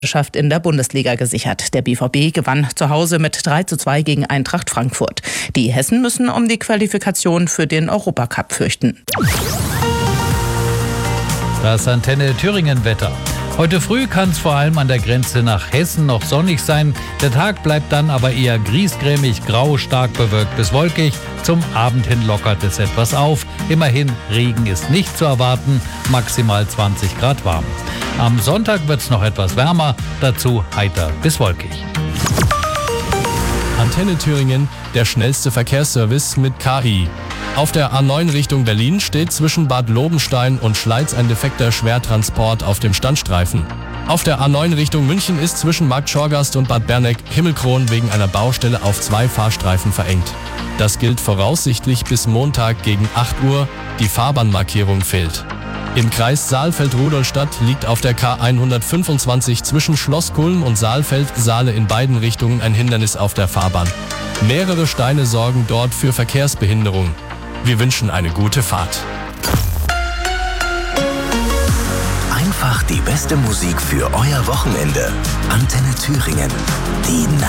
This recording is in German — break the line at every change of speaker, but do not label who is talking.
Meisterschaft in der Bundesliga gesichert. Der BVB gewann zu Hause mit 3:2 gegen Eintracht Frankfurt. Die Hessen müssen um die Qualifikation für den Europacup fürchten.
Das Antenne Thüringen-Wetter. Heute früh kann es vor allem an der Grenze nach Hessen noch sonnig sein. Der Tag bleibt dann aber eher griesgrämig, grau, stark bewölkt bis wolkig. Zum Abend hin lockert es etwas auf. Immerhin, Regen ist nicht zu erwarten, maximal 20 Grad warm. Am Sonntag wird es noch etwas wärmer, dazu heiter bis wolkig.
Antenne Thüringen, der schnellste Verkehrsservice mit KI. Auf der A9 Richtung Berlin steht zwischen Bad Lobenstein und Schleiz ein defekter Schwertransport auf dem Standstreifen. Auf der A9 Richtung München ist zwischen Markt Schorgast und Bad Berneck Himmelkron wegen einer Baustelle auf 2 Fahrstreifen verengt. Das gilt voraussichtlich bis Montag gegen 8 Uhr. Die Fahrbahnmarkierung fehlt. Im Kreis Saalfeld-Rudolstadt liegt auf der K125 zwischen Schloss Kulm und Saalfeld-Saale in beiden Richtungen ein Hindernis auf der Fahrbahn. Mehrere Steine sorgen dort für Verkehrsbehinderung. Wir wünschen eine gute Fahrt.
Einfach die beste Musik für euer Wochenende. Antenne Thüringen. Die